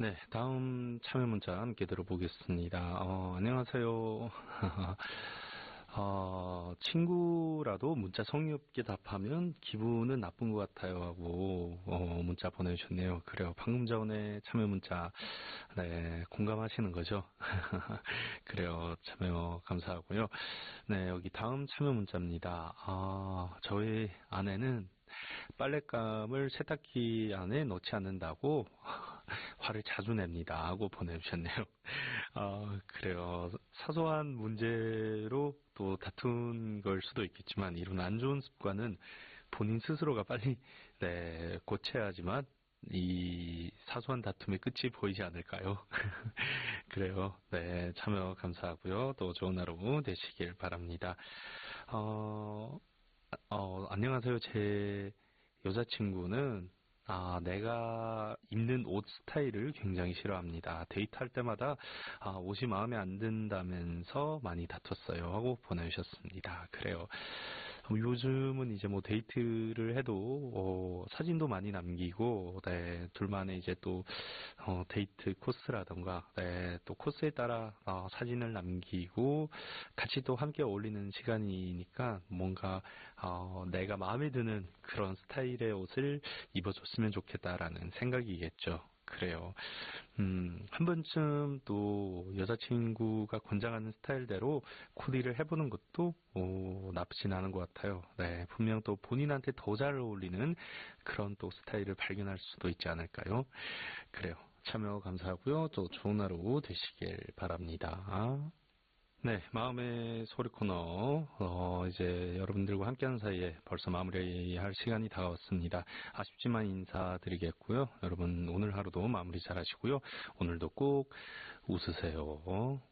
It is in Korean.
네, 다음 참여 문자 함께 들어보겠습니다. 안녕하세요. 친구라도 문자 성의 없게 답하면 기분은 나쁜 것 같아요 하고 문자 보내주셨네요. 그래요. 방금 전에 참여 문자 네, 공감하시는 거죠? 그래요. 참여 감사하고요. 네, 여기 다음 참여 문자입니다. 저희 아내는 빨랫감을 세탁기 안에 넣지 않는다고 화를 자주 냅니다 하고 보내주셨네요. 그래요. 사소한 문제로 또 다툰 걸 수도 있겠지만 이런 안 좋은 습관은 본인 스스로가 빨리 네, 고쳐야지만 이 사소한 다툼의 끝이 보이지 않을까요? 그래요. 네, 참여 감사하고요. 또 좋은 하루 되시길 바랍니다. 안녕하세요. 제 여자친구는 내가 입는 옷 스타일을 굉장히 싫어합니다. 데이트할 때마다 옷이 마음에 안 든다면서 많이 다퉜어요 하고 보내주셨습니다. 그래요. 요즘은 이제 뭐 데이트를 해도 사진도 많이 남기고 네, 둘만의 이제 또 데이트 코스라던가 네, 또 코스에 따라 사진을 남기고 같이 또 함께 어울리는 시간이니까 뭔가 내가 마음에 드는 그런 스타일의 옷을 입어줬으면 좋겠다라는 생각이겠죠. 그래요. 한 번쯤 또 여자친구가 권장하는 스타일대로 코디를 해보는 것도 나쁘진 않은 것 같아요. 네, 분명 또 본인한테 더 잘 어울리는 그런 또 스타일을 발견할 수도 있지 않을까요? 그래요. 참여 감사하고요. 또 좋은 하루 되시길 바랍니다. 네, 마음의 소리 코너, 이제 여러분들과 함께하는 사이에 벌써 마무리할 시간이 다가왔습니다. 아쉽지만 인사드리겠고요. 여러분 오늘 하루도 마무리 잘 하시고요. 오늘도 꼭 웃으세요.